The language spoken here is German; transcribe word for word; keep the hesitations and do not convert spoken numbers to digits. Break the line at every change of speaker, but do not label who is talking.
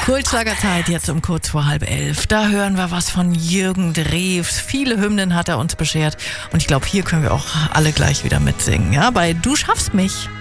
Kultschlagerzeit jetzt um kurz vor halb elf. Da hören wir was von Jürgen Drews. Viele Hymnen hat er uns beschert. Und ich glaube, hier können wir auch alle gleich wieder mitsingen. Ja, bei Du schaffst mich.